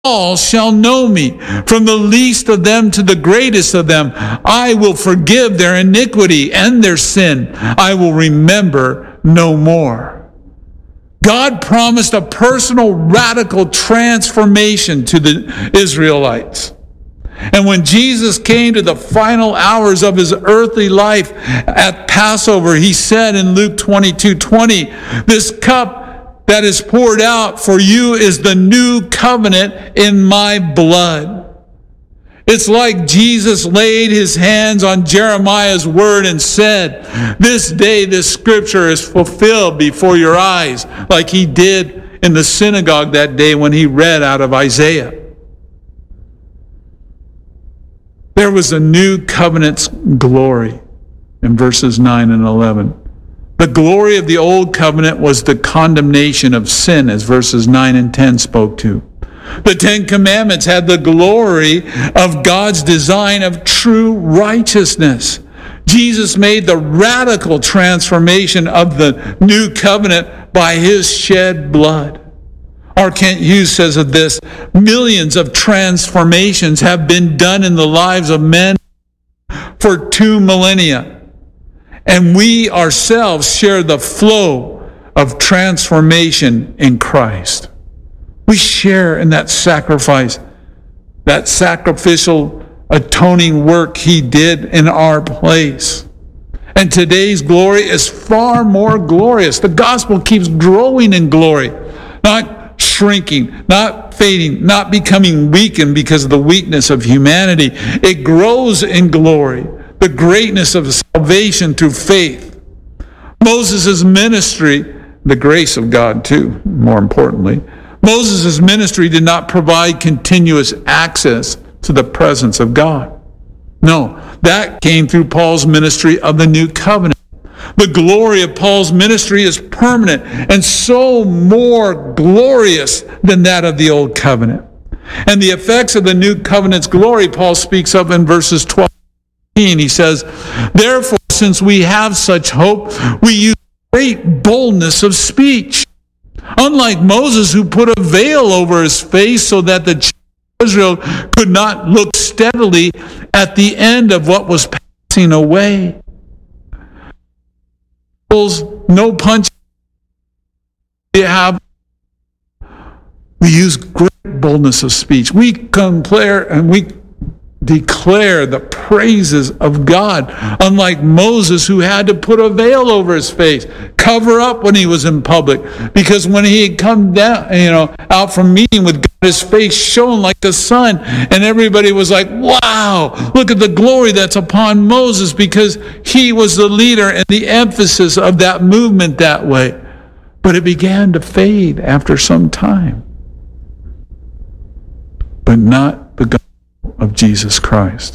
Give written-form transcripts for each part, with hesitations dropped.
all shall know me, from the least of them to the greatest of them. I will forgive their iniquity and their sin. I will remember no more. God promised a personal, radical transformation to the Israelites. And when Jesus came to the final hours of his earthly life at Passover, he said in Luke 22:20, "This cup that is poured out for you is the new covenant in my blood." It's like Jesus laid his hands on Jeremiah's word and said, "This day this scripture is fulfilled before your eyes," like he did in the synagogue that day when he read out of Isaiah. There was a new covenant's glory in verses 9 and 11. The glory of the old covenant was the condemnation of sin, as verses 9 and 10 spoke to. The Ten Commandments had the glory of God's design of true righteousness. Jesus made the radical transformation of the new covenant by his shed blood. R. Kent Hughes says of this, millions of transformations have been done in the lives of men for 2 millennia. And we ourselves share the flow of transformation in Christ. We share in that sacrifice, that sacrificial atoning work he did in our place. And today's glory is far more glorious. The gospel keeps growing in glory, not shrinking, not fading, not becoming weakened because of the weakness of humanity. It grows in glory, the greatness of salvation through faith. Moses' ministry, the grace of God too, more importantly, Moses' ministry did not provide continuous access to the presence of God. No, that came through Paul's ministry of the new covenant. The glory of Paul's ministry is permanent and so more glorious than that of the old covenant. And the effects of the new covenant's glory, Paul speaks of in verses 12 and 13. He says, "Therefore, since we have such hope, we use great boldness of speech. Unlike Moses, who put a veil over his face so that the children of Israel could not look steadily at the end of what was passing away. No punch. We use great boldness of speech. We declare the praises of God, unlike Moses, who had to put a veil over his face, cover up when he was in public, because when he had come down, out from meeting with God, his face shone like the sun, and everybody was like, "Wow, look at the glory that's upon Moses," because he was the leader and the emphasis of that movement that way. But it began to fade after some time. But not the gospel of Jesus Christ.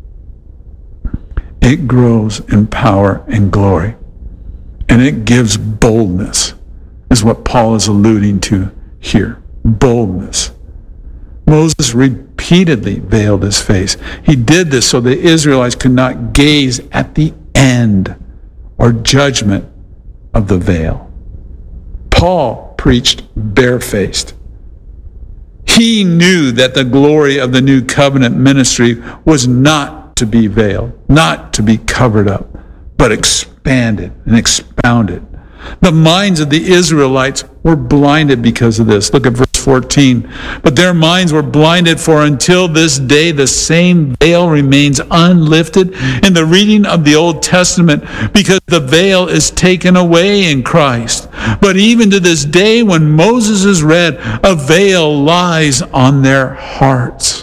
It grows in power and glory, and it gives boldness, is what Paul is alluding to here. Boldness. Moses repeatedly veiled his face. He did this so the Israelites could not gaze at the end or judgment of the veil. Paul preached barefaced. He knew that the glory of the new covenant ministry was not to be veiled, not to be covered up, but expanded and expounded. The minds of the Israelites were blinded because of this. Look at verse 14. "But their minds were blinded, for until this day the same veil remains unlifted in the reading of the Old Testament, because the veil is taken away in Christ. But even to this day, when Moses is read, a veil lies on their hearts."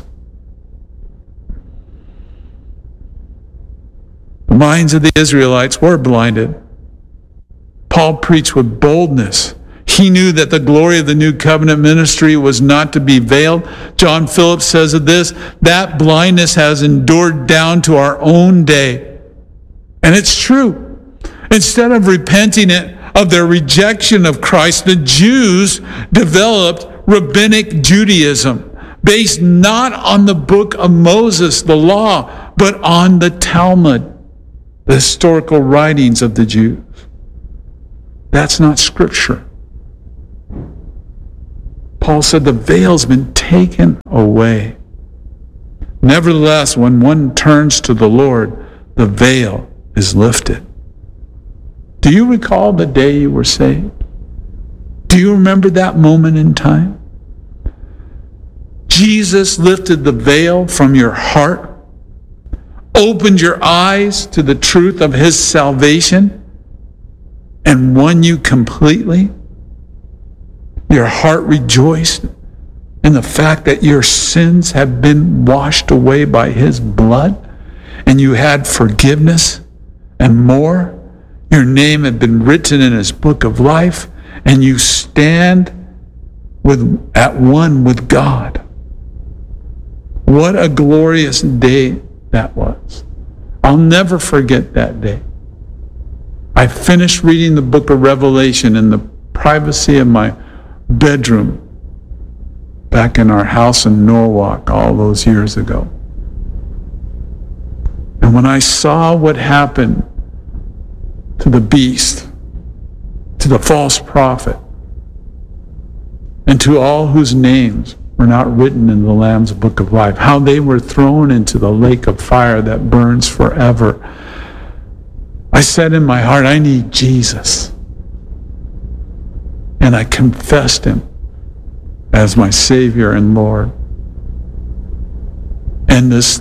The minds of the Israelites were blinded. Paul preached with boldness. He knew that the glory of the new covenant ministry was not to be veiled. John Phillips says of this, that blindness has endured down to our own day. And it's true. Instead of repenting of their rejection of Christ, the Jews developed rabbinic Judaism, based not on the book of Moses, the law, but on the Talmud, the historical writings of the Jews. That's not Scripture. Paul said the veil's been taken away. Nevertheless, when one turns to the Lord, the veil is lifted. Do you recall the day you were saved? Do you remember that moment in time? Jesus lifted the veil from your heart, opened your eyes to the truth of his salvation, and won you completely. Your heart rejoiced in the fact that your sins have been washed away by his blood, and you had forgiveness and more. Your name had been written in his book of life, and you stand at one with God. What a glorious day that was. I'll never forget that day. I finished reading the book of Revelation in the privacy of my bedroom back in our house in Norwalk all those years ago. And when I saw what happened to the beast, to the false prophet, and to all whose names were not written in the Lamb's book of life, how they were thrown into the lake of fire that burns forever, I said in my heart, I need Jesus. And I confessed him as my Savior and Lord. And this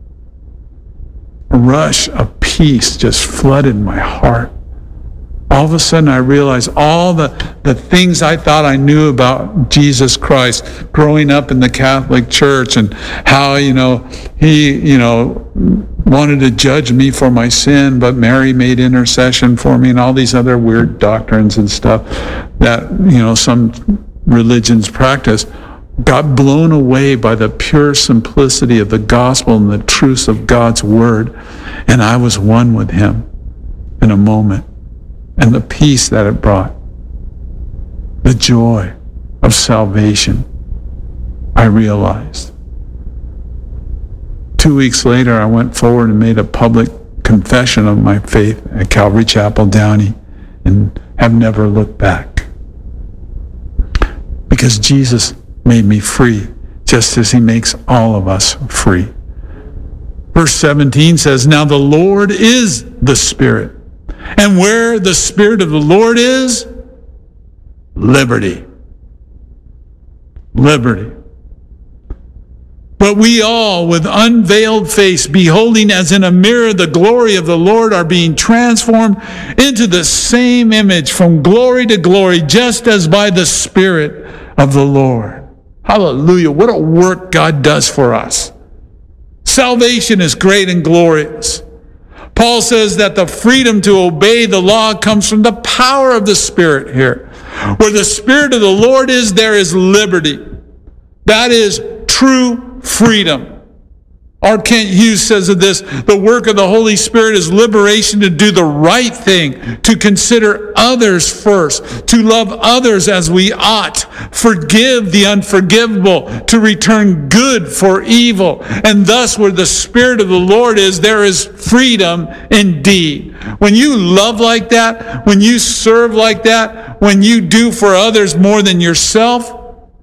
rush of peace just flooded my heart. All of a sudden I realized all the things I thought I knew about Jesus Christ growing up in the Catholic Church, and how, he, wanted to judge me for my sin, but Mary made intercession for me, and all these other weird doctrines and stuff that, some religions practice, got blown away by the pure simplicity of the gospel and the truths of God's word. And I was one with him in a moment. And the peace that it brought, the joy of salvation, I realized. 2 weeks later, I went forward and made a public confession of my faith at Calvary Chapel, Downey, and have never looked back. Because Jesus made me free, just as he makes all of us free. Verse 17 says, now the Lord is the Spirit. And where the Spirit of the Lord is, liberty. Liberty. But we all, with unveiled face, beholding as in a mirror the glory of the Lord, are being transformed into the same image from glory to glory, just as by the Spirit of the Lord. Hallelujah. What a work God does for us. Salvation is great and glorious. Paul says that the freedom to obey the law comes from the power of the Spirit here. Where the Spirit of the Lord is, there is liberty. That is true freedom. R. Kent Hughes says of this, the work of the Holy Spirit is liberation to do the right thing, to consider others first, to love others as we ought, forgive the unforgivable, to return good for evil. And thus, where the Spirit of the Lord is, there is freedom indeed. When you love like that, when you serve like that, when you do for others more than yourself,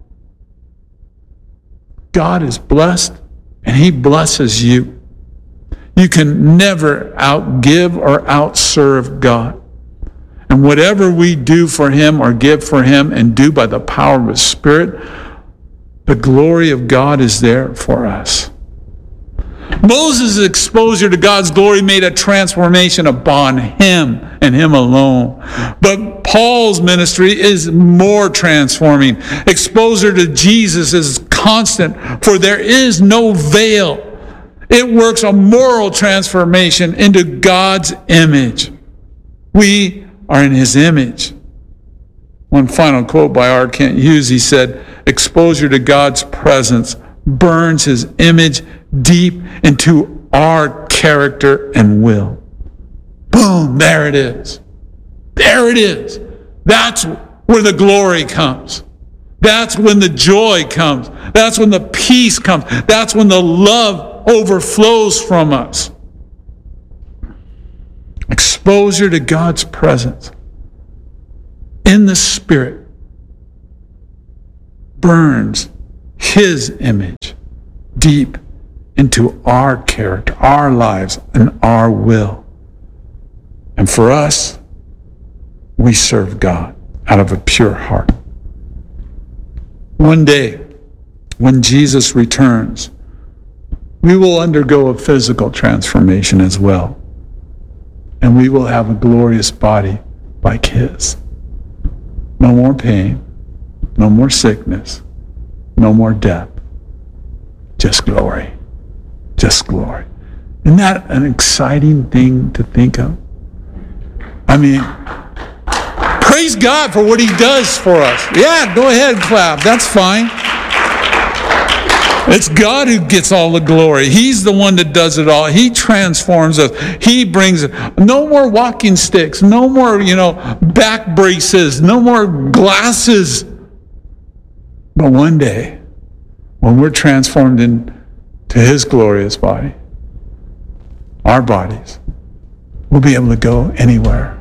God is blessed. And he blesses you. You can never outgive or outserve God. And whatever we do for him or give for him and do by the power of his Spirit, the glory of God is there for us. Moses' exposure to God's glory made a transformation upon him and him alone. But Paul's ministry is more transforming. Exposure to Jesus is constant, for there is no veil. It works a moral transformation into God's image. We are in his image. One final quote by R. Kent Hughes. He said, exposure to God's presence burns his image deep into our character and will. Boom, there it is. There it is. That's where the glory comes. That's when the joy comes. That's when the peace comes. That's when the love overflows from us. Exposure to God's presence in the Spirit burns his image deep into our character, our lives, and our will. And for us, we serve God out of a pure heart. One day, when Jesus returns, we will undergo a physical transformation as well. And we will have a glorious body like his. No more pain, no more sickness, no more death. Just glory. Just glory. Isn't that an exciting thing to think of? I mean, praise God for what he does for us. Yeah, go ahead, clap. That's fine. It's God who gets all the glory. He's the one that does it all. He transforms us. He brings it. No more walking sticks. No more, back braces. No more glasses. But one day, when we're transformed into his glorious body, our bodies, we'll be able to go anywhere.